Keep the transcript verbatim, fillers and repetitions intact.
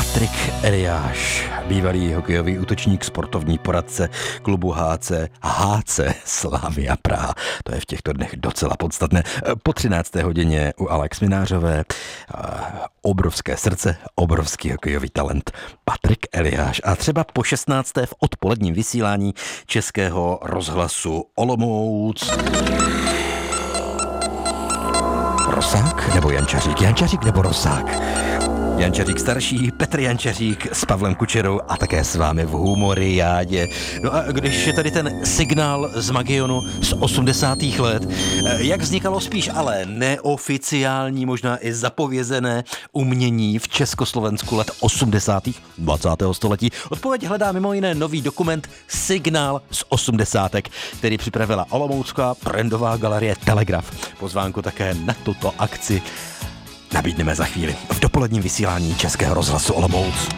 Patrik Eliáš, bývalý hokejový útočník, sportovní poradce klubu H C, H C Slavia Praha. To je v těchto dnech docela podstatné. Po třinácté hodině u Alex Minářové. Obrovské srdce, obrovský hokejový talent Patrik Eliáš. A třeba po šestnácté v odpoledním vysílání Českého rozhlasu Olomouc. Rosák nebo Jančařík? Jančařík nebo Rosák? Jančařík starší, Petr Jančařík s Pavlem Kučerou a také s vámi v Humoriádě. No a když je tady ten signál z Magionu z osmdesátých let, jak vznikalo spíš ale neoficiální, možná i zapovězené umění v Československu let osmdesátých dvacátého století? Odpověď hledá mimo jiné nový dokument Signál z osmdesátek, který připravila olomoucká brandová galerie Telegraf. Pozvánku také na tuto akci nabídneme za chvíli v dopoledním vysílání Českého rozhlasu Olomouc.